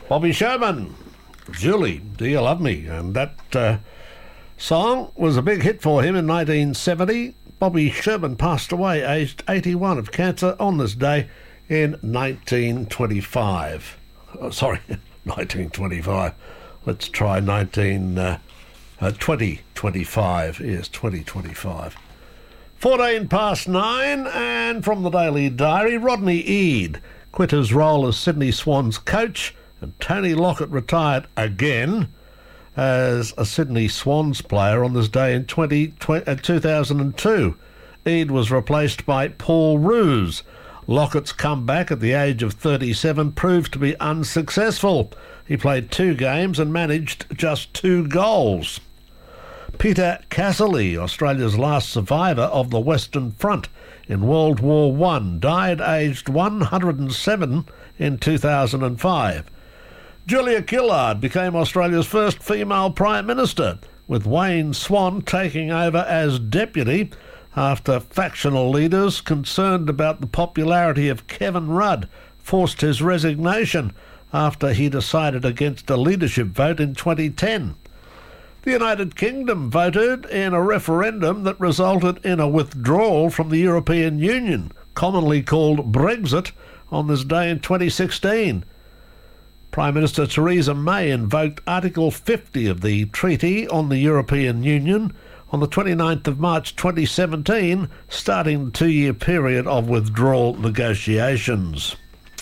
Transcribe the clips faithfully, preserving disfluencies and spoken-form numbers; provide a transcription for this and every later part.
Bobby Sherman, Julie, Do You Love Me? And that uh, song was a big hit for him in nineteen seventy. Bobby Sherman passed away aged eighty-one of cancer on this day in nineteen twenty-five. Oh, sorry, nineteen twenty-five. Let's try nineteen, uh, uh, twenty twenty-five. Yes, twenty twenty-five. fourteen past nine, and from the Daily Diary, Rodney Eade quit his role as Sydney Swans coach, and Tony Lockett retired again as a Sydney Swans player on this day in two thousand two. Eade was replaced by Paul Roos. Lockett's comeback at the age of thirty-seven proved to be unsuccessful. He played two games and managed just two goals. Peter Casserly, Australia's last survivor of the Western Front in World War One, died aged one hundred seven in two thousand five. Julia Gillard became Australia's first female Prime Minister, with Wayne Swan taking over as deputy after factional leaders concerned about the popularity of Kevin Rudd forced his resignation after he decided against a leadership vote in twenty ten. The United Kingdom voted in a referendum that resulted in a withdrawal from the European Union, commonly called Brexit, on this day in twenty sixteen. Prime Minister Theresa May invoked Article fifty of the Treaty on the European Union on the twenty-ninth of March twenty seventeen, starting the two-year period of withdrawal negotiations.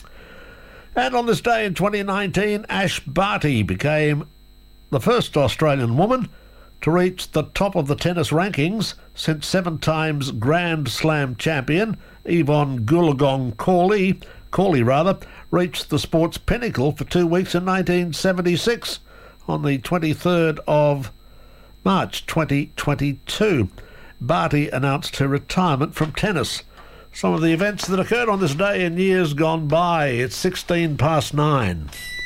And on this day in twenty nineteen, Ash Barty became the first Australian woman to reach the top of the tennis rankings since seven times Grand Slam champion Yvonne Goolagong Cawley, Cawley rather, reached the sport's pinnacle for two weeks in nineteen seventy-six on the twenty-third of March twenty twenty-two. Barty announced her retirement from tennis. Some of the events that occurred on this day in years gone by. It's sixteen past nine.